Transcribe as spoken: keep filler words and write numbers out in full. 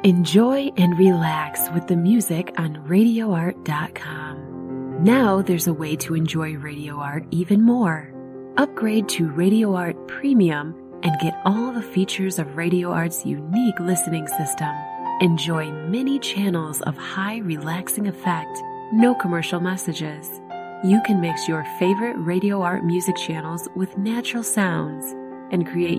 Enjoy and relax with the music on radio art dot com. Now there's a way to enjoy Radio Art even more. Upgrade to Radio Art Premium and get all the features of Radio Art's unique listening system. Enjoy many channels of high relaxing effect, no commercial messages. You can mix your favorite Radio Art music channels with natural sounds and create